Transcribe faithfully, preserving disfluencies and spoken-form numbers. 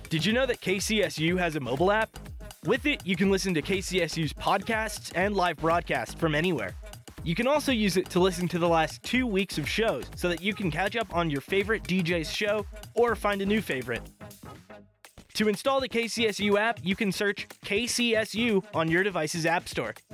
Did you know that K C S U has a mobile app? With it, you can listen to K C S U's podcasts and live broadcasts from anywhere. You can also use it to listen to the last two weeks of shows so that you can catch up on your favorite D J's show or find a new favorite. To install the K C S U app, you can search K C S U on your device's app store.